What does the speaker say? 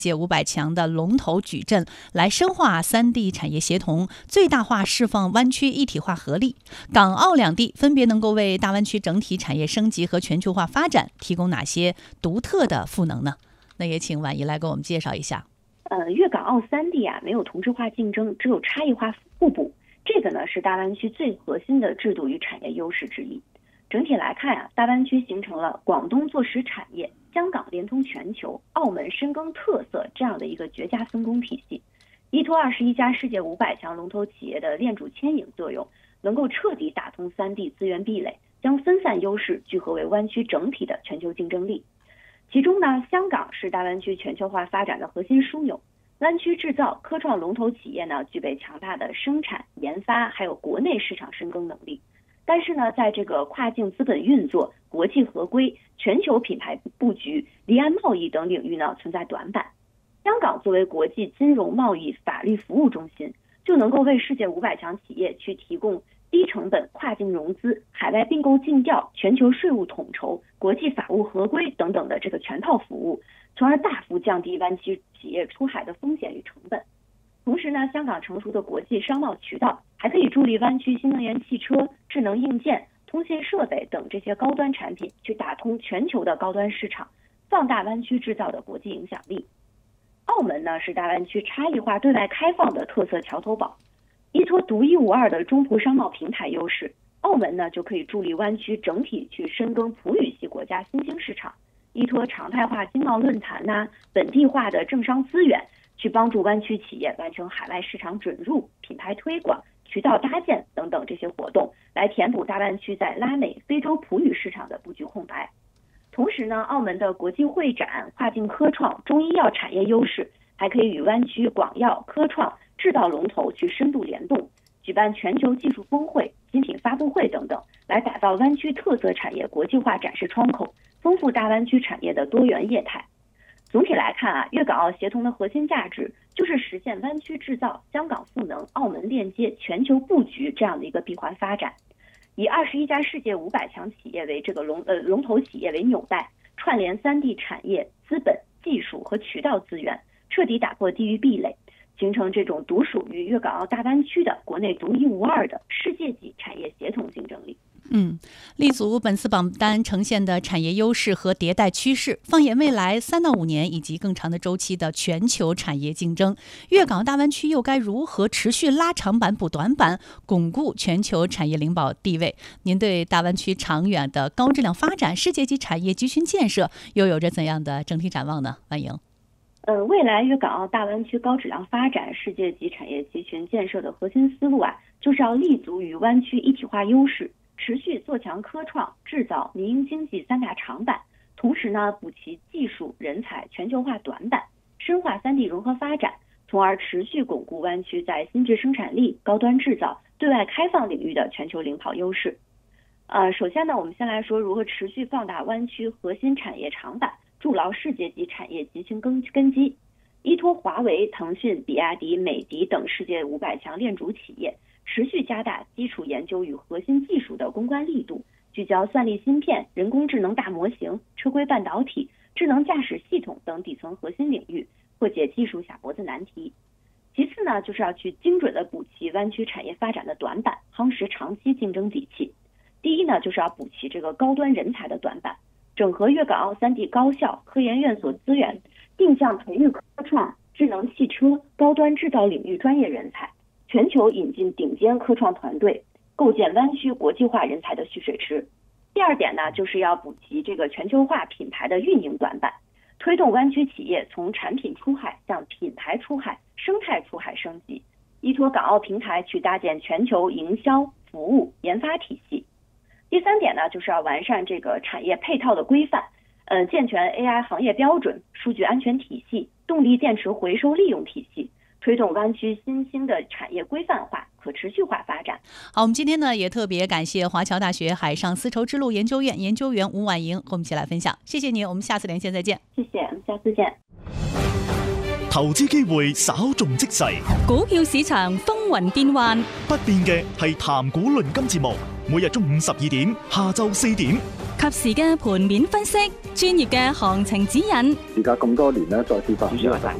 界500强的龙头矩阵，来深化3地产业协同，最大化释放湾区一体化合力。港澳两地分别能够为大湾区整体产业升级和全球化发展提供哪些独特的赋能呢？那也请婉仪来给我们介绍一下。 粤港澳3地没有同质化竞争，只有差异化互补。这个呢是大湾区最核心的制度与产业优势之一。整体来看大湾区形成了广东做实产业、香港连通全球、澳门深耕特色这样的一个绝佳分工体系。依托21家世界500强龙头企业的链主牵引作用，能够彻底打通3地资源壁垒，将分散优势聚合为湾区整体的全球竞争力。其中呢，香港是大湾区全球化发展的核心枢纽。湾区制造、科创龙头企业呢，具备强大的生产、研发，还有国内市场深耕能力。但是呢，在这个跨境资本运作、国际合规、全球品牌布局、离岸贸易等领域呢，存在短板。香港作为国际金融贸易法律服务中心，就能够为世界500强企业去提供低成本跨境融资、海外并购尽调、全球税务统筹、国际法务合规等等的这个全套服务，从而大幅降低湾区企业出海的风险与成本。同时呢，香港成熟的国际商贸渠道还可以助力湾区新能源汽车、智能硬件、通信设备等这些高端产品去打通全球的高端市场，放大湾区制造的国际影响力。澳门呢是大湾区差异化对外开放的特色桥头堡，依托独一无二的中葡商贸平台优势，澳门呢就可以助力湾区整体去深耕葡语系国家新兴市场，依托常态化经贸论坛本地化的政商资源，去帮助湾区企业完成海外市场准入、品牌推广、渠道搭建等等这些活动，来填补大湾区在拉美、非洲葡语市场的布局空白。同时呢，澳门的国际会展、跨境科创、中医药产业优势，还可以与湾区广药、科创、制造龙头去深度联动，举办全球技术峰会、新品发布会等等，来打造湾区特色产业国际化展示窗口，丰富大湾区产业的多元业态。总体来看粤港澳协同的核心价值就是实现湾区制造、香港赋能、澳门链接、全球布局这样的一个闭环发展。以21家世界500强企业为这个龙头企业为纽带，串联3地产业、资本、技术和渠道资源，彻底打破地域壁垒，形成这种独属于粤港澳大湾区的国内独一无二的世界级产业协同竞争力。 立足本次榜单呈现的产业优势和迭代趋势，放眼未来3到5年以及更长的周期的全球产业竞争，粤港澳大湾区又该如何持续拉长板补短板，巩固全球产业领保地位？您对大湾区长远的高质量发展、世界级产业集群建设又有着怎样的整体展望呢？婉莹。 未来粤港澳大湾区高质量发展、世界级产业集群建设的核心思路就是要立足于湾区一体化优势，持续做强科创、制造、民营经济3大长板，同时呢补齐技术、人才全球化短板，深化3地融合发展，从而持续巩固湾区在新质生产力、高端制造、对外开放领域的全球领跑优势。首先呢，我们先来说如何持续放大湾区核心产业长板，筑牢世界级产业集群根基。依托华为、腾讯、比亚迪、美的等世界500强链主企业，持续加大基础研究与核心技术的攻关力度，聚焦算力芯片、人工智能大模型、车规半导体、智能驾驶系统等底层核心领域，破解技术小脖子难题。其次呢，就是要去精准的补齐湾区产业发展的短板，夯实长期竞争底气。第一呢，就是要补齐这个高端人才的短板，整合粤港澳3地高校、科研院所资源，定向培育科创、智能汽车、高端制造领域专业人才，全球引进顶尖科创团队，构建湾区国际化人才的蓄水池。第二点呢，就是要补齐这个全球化品牌的运营短板，推动湾区企业从产品出海向品牌出海、生态出海升级，依托港澳平台去搭建全球营销、服务、研发体系。第三点呢，就是要完善这个产业配套的规范，健全 AI 行业标准、数据安全体系、动力电池回收利用体系，推动湾区新兴的产业规范化、可持续化发展。 好，我们今天呢也特别感谢华侨大学海上丝绸之路研究院研究员吴婉莹和我们一起来分享，谢谢您，我们下次连线再见。 谢谢，我们下次见。 投資機會稍縱即逝， 股票市場風雲變幻， 不變嘅係談股論金節目，每日中午12點、下晝4點， 及時嘅盤面分析，專業嘅行情指引。 時隔咁多年咧，再次發表